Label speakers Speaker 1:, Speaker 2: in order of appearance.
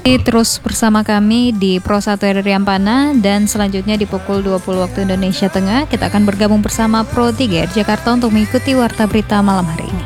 Speaker 1: Terus bersama kami di Pro 1 RRI Ampana, dan selanjutnya di pukul 20 waktu Indonesia Tengah kita akan bergabung bersama Pro 3 Jakarta untuk mengikuti Warta Berita malam hari ini.